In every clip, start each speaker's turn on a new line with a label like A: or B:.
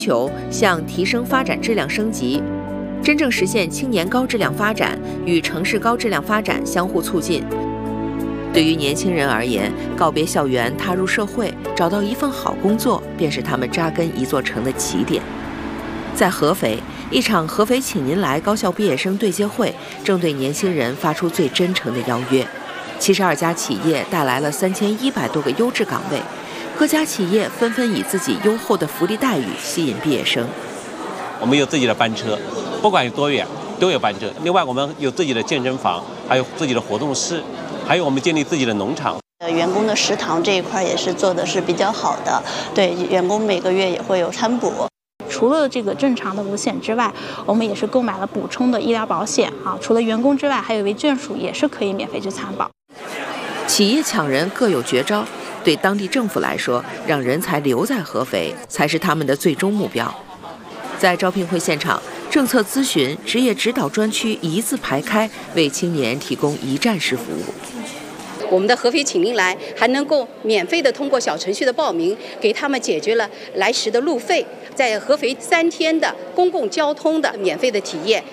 A: 求向提升发展质量升级，真正实现青年高质量发展与城市高质量发展相互促进。对于年轻人而言，告别校园，踏入社会，找到一份好工作，便是他们扎根一座城的起点。在合肥，一场合肥请您来高校毕业生对接会正对年轻人发出最真诚的邀约。72家企业带来了3100多个优质岗位，各家企业纷纷以自己优厚的福利待遇吸引毕业生。
B: 我们有自己的班车，不管有多远都有班车。另外，我们有自己的健身房，还有自己的活动室，还有我们建立自己的农场。
C: 员工的食堂这一块也是做的是比较好的，对员工每个月也会有餐补。
D: 除了这个正常的5险之外，我们也是购买了补充的医疗保险啊。除了员工之外，还有一位眷属也是可以免费去参保。
A: 企业抢人各有绝招，对当地政府来说，让人才留在合肥才是他们的最终目标。在招聘会现场，政策咨询、职业指导专区一字排开，为青年提供一站式服务。
E: 我们的合肥请您来还能够免费的通过小程序的报名，给他们解决了来时的路费，在合肥3天的公共交通的免费的体验。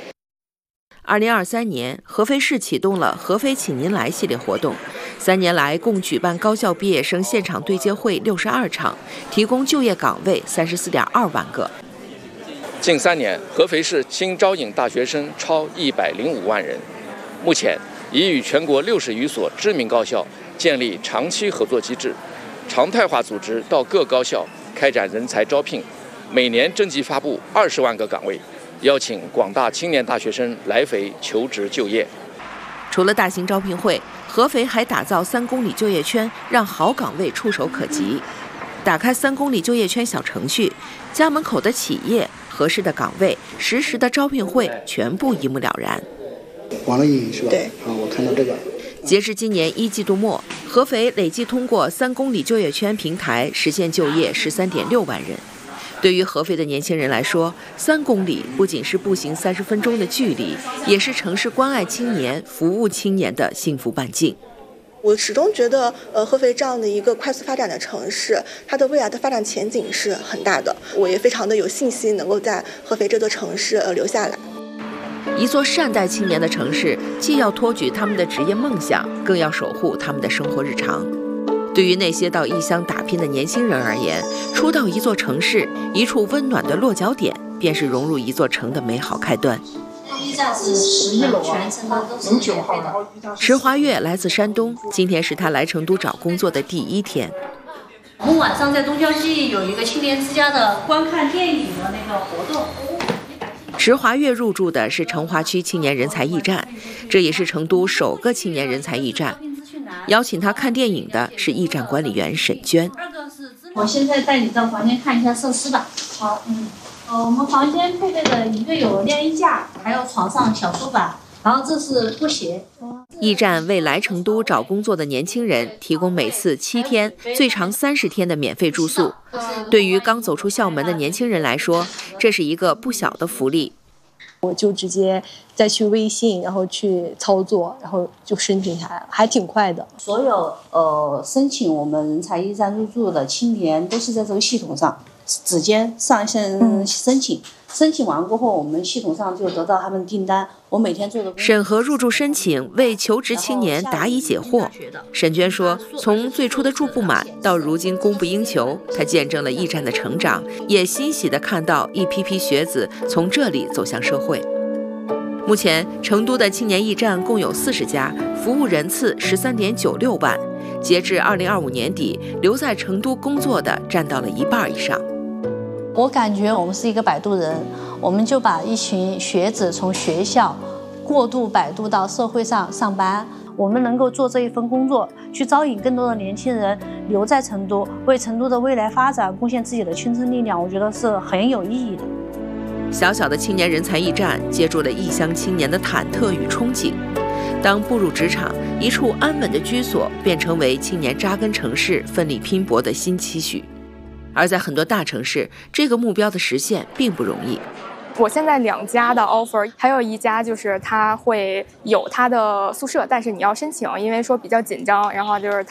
A: 2023年，合肥市启动了合肥请您来系列活动，3年来共举办高校毕业生现场对接会62场，提供就业岗位34.2万个。
F: 近3年，合肥市新招引大学生超105万人，目前已与全国60余所知名高校建立长期合作机制，常态化组织到各高校开展人才招聘，每年征集发布20万个岗位，邀请广大青年大学生来肥求职就业。
A: 除了大型招聘会，合肥还打造3公里就业圈，让好岗位触手可及。打开3公里就业圈小程序，家门口的企业、合适的岗位、实时的招聘会，全部一目了然。
G: 网络运营是吧？
C: 对。
G: 啊，我看到这个。
A: 截至今年1季度末，合肥累计通过3公里就业圈平台实现就业13.6万人。对于合肥的年轻人来说，3公里不仅是步行30分钟的距离，也是城市关爱青年、服务青年的幸福半径。
H: 我始终觉得，合肥这样的一个快速发展的城市，它的未来的发展前景是很大的。我也非常的有信心能够在合肥这座城市留下来。
A: 一座善待青年的城市，既要托举他们的职业梦想，更要守护他们的生活日常。对于那些到异乡打拼的年轻人而言，初到一座城市，一处温暖的落脚点，便是融入一座城的美好开端。
I: 一站是11楼，全程都是免费的。
A: 石华月来自山东，今天是他来成都找工作的第1天。
I: 我们晚上在东郊记有一个青年之家的观看电影的那个活动。
A: 石华月入驻的是成华区青年人才驿站，这也是成都首个青年人才驿站。邀请他看电影的是驿站管理员沈娟。
I: 我现在带你到房间看一下设施吧。好，我们房间配备的一个有晾衣架，还有床上小书板，然后这是拖鞋。
A: 驿站为来成都找工作的年轻人提供每次7天、最长30天的免费住宿。对于刚走出校门的年轻人来说，这是一个不小的福利。
J: 我就直接再去微信，然后去操作，然后就申请下来了，还挺快的。
K: 所有申请我们人才驿站入驻的青年都是在这个系统上直接上线申请，申请完过后，我们系统上就得到他们的订单。我每天做的
A: 审核入驻申请，为求职青年答疑解惑。沈娟说，从最初的住不满到如今供不应求，她见证了驿站的成长，也欣喜地看到一批批学子从这里走向社会。目前，成都的青年驿站共有40家，服务人次13.96万。截至2025年底，留在成都工作的占到了1半以上。
J: 我感觉我们是一个摆渡人，我们就把一群学子从学校过渡摆渡到社会上上班。我们能够做这一份工作，去招引更多的年轻人留在成都，为成都的未来发展贡献自己的青春力量，我觉得是很有意义的。
A: 小小的青年人才驿站接住了异乡青年的忐忑与憧憬。当步入职场，一处安稳的居所便成为青年扎根城市、奋力拼搏的新期许。而在很多大城市，这个目标的实现并不容易。
L: 我现在2家的 offer， 还有一家就是它会有它的宿舍，但是你要申请，因为说比较紧张，然后就是它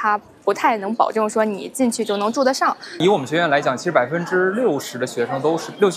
L: 不太能保证说你进去就能住得上。
M: 以我们学院来讲，其实60%的学生都是